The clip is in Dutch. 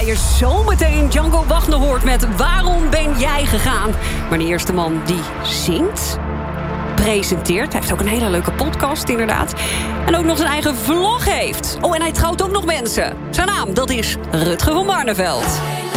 je zometeen Django Wagner hoort met Waarom ben jij gegaan? Maar de eerste man die zingt, presenteert. Hij heeft ook een hele leuke podcast, inderdaad. En ook nog zijn eigen vlog heeft. Oh, en hij trouwt ook nog mensen. Zijn naam, dat is Rutger van Barneveld.